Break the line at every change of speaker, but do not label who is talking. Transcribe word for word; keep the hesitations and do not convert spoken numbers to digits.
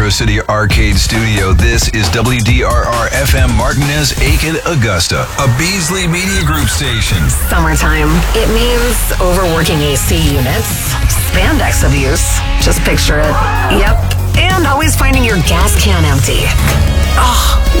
Metro City Arcade Studio. This is W D R R F M Martinez, Aiken, Augusta, a Beasley Media Group station.
Summertime. It means overworking A C units, spandex abuse. Just picture it. Yep. And always finding your gas can empty. Ugh.